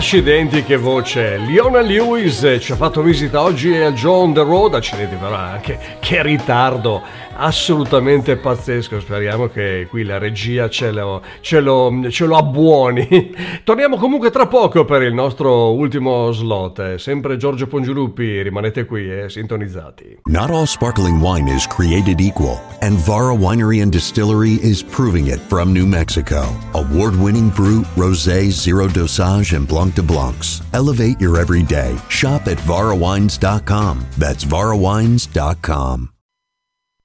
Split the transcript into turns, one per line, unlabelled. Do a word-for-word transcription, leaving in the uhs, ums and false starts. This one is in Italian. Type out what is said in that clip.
Accidenti, che voce! Leona Lewis ci ha fatto visita oggi a Joe on the Road. Accidenti, però anche che ritardo assolutamente pazzesco. Speriamo che qui la regia ce lo, ce lo, ce lo abbuoni. Torniamo comunque tra poco per il nostro ultimo slot. Sempre Giorgio Pongioluppi, rimanete qui e eh, sintonizzati.
Not all sparkling wine is created equal, and Vara Winery and Distillery is proving it from New Mexico. Award-winning Brut, Rosé, Zero Dosage, and Blanc de Blancs. Elevate your everyday. Shop at vara wines dot com. That's vara wines dot com.